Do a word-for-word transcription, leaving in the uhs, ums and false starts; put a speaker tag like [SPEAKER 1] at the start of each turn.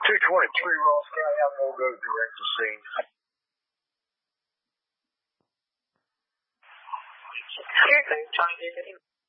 [SPEAKER 1] two twenty-three Ross County, I'm going to go direct to scene.
[SPEAKER 2] Okay, trying to get him.